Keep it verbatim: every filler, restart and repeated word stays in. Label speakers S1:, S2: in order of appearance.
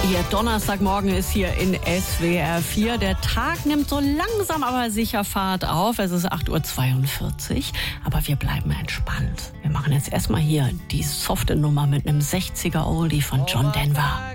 S1: Ihr Donnerstagmorgen ist hier in S W R vier. Der Tag nimmt so langsam aber sicher Fahrt auf. Es ist acht Uhr zweiundvierzig, aber wir bleiben entspannt. Wir machen jetzt erstmal hier die softe Nummer mit einem sechziger Oldie von John Denver.